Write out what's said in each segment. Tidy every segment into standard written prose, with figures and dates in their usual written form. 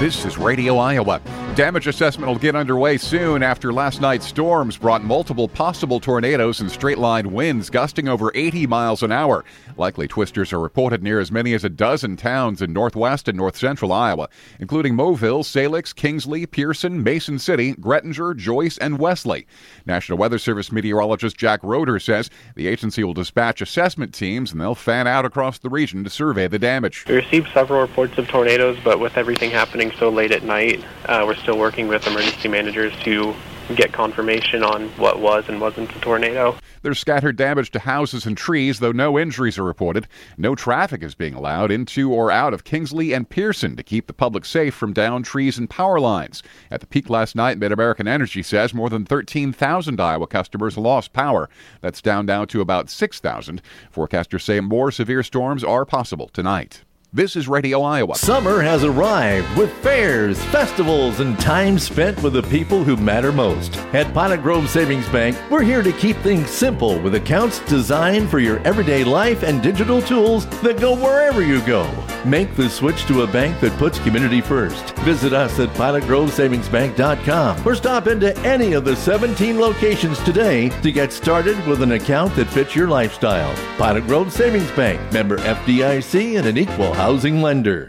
This is Radio Iowa. Damage assessment will get underway soon after last night's storms brought multiple possible tornadoes and straight-line winds gusting over 80 miles an hour. Likely twisters are reported near as many as a dozen towns in northwest and north-central Iowa, including Moville, Salix, Kingsley, Pearson, Mason City, Grettinger, Joyce, and Wesley. National Weather Service meteorologist Jack Roeder says the agency will dispatch assessment teams and they'll fan out across the region to survey the damage. We received several reports of tornadoes, but with everything happening so late at night, we're still working with emergency managers to get confirmation on what was and wasn't a tornado. There's scattered damage to houses and trees, though no injuries are reported. No traffic is being allowed into or out of Kingsley and Pearson to keep the public safe from downed trees and power lines. At the peak last night, Mid-American Energy says more than 13,000 Iowa customers lost power. That's down now to about 6,000. Forecasters say more severe storms are possible tonight. This is Radio Iowa. Summer has arrived with fairs, festivals, and time spent with the people who matter most. At Pilot Grove Savings Bank, we're here to keep things simple with accounts designed for your everyday life and digital tools that go wherever you go. Make the switch to a bank that puts community first. Visit us at pilotgrovesavingsbank.com or stop into any of the 17 locations today to get started with an account that fits your lifestyle. Pilot Grove Savings Bank, member FDIC and an equal housing lender.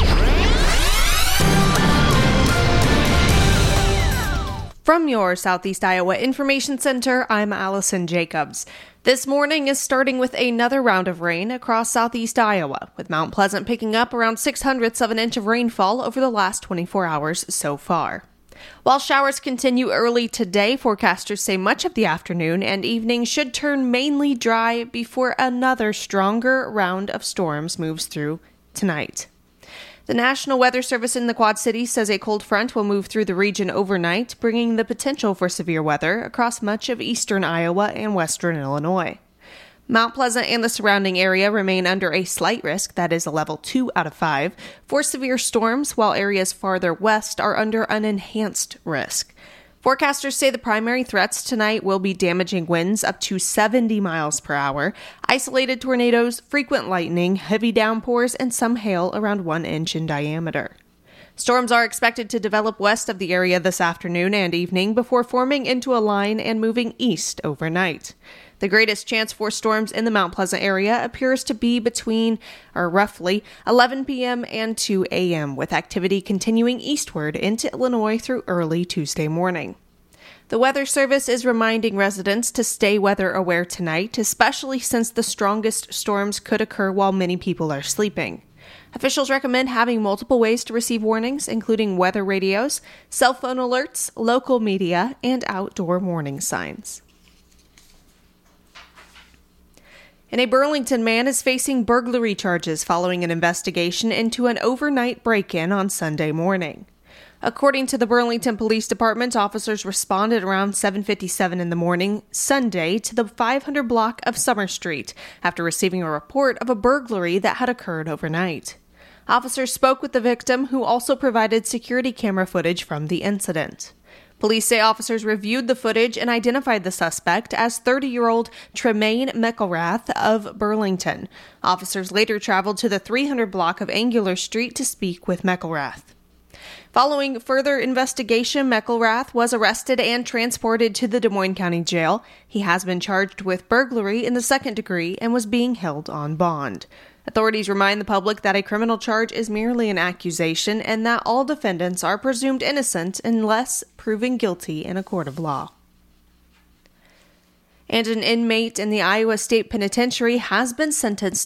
From your Southeast Iowa Information Center, I'm Allison Jacobs. This morning is starting with another round of rain across southeast Iowa, with Mount Pleasant picking up around 0.06 of an inch of rainfall over the last 24 hours so far. While showers continue early today, forecasters say much of the afternoon and evening should turn mainly dry before another stronger round of storms moves through tonight. The National Weather Service in the Quad Cities says a cold front will move through the region overnight, bringing the potential for severe weather across much of eastern Iowa and western Illinois. Mount Pleasant and the surrounding area remain under a slight risk, that is a level 2 out of 5, for severe storms, while areas farther west are under an enhanced risk. Forecasters say the primary threats tonight will be damaging winds up to 70 miles per hour, isolated tornadoes, frequent lightning, heavy downpours, and some hail around 1 inch in diameter. Storms are expected to develop west of the area this afternoon and evening before forming into a line and moving east overnight. The greatest chance for storms in the Mount Pleasant area appears to be between, or roughly, 11 p.m. and 2 a.m., with activity continuing eastward into Illinois through early Tuesday morning. The Weather Service is reminding residents to stay weather aware tonight, especially since the strongest storms could occur while many people are sleeping. Officials recommend having multiple ways to receive warnings, including weather radios, cell phone alerts, local media, and outdoor warning signs. And a Burlington man is facing burglary charges following an investigation into an overnight break-in on Sunday morning. According to the Burlington Police Department, officers responded around 7:57 in the morning Sunday to the 500 block of Summer Street after receiving a report of a burglary that had occurred overnight. Officers spoke with the victim, who also provided security camera footage from the incident. Police say officers reviewed the footage and identified the suspect as 30-year-old Tremaine McElrath of Burlington. Officers later traveled to the 300 block of Angular Street to speak with McElrath. Following further investigation, McElrath was arrested and transported to the Des Moines County Jail. He has been charged with burglary in the second degree and was being held on bond. Authorities remind the public that a criminal charge is merely an accusation and that all defendants are presumed innocent unless proven guilty in a court of law. And an inmate in the Iowa State Penitentiary has been sentenced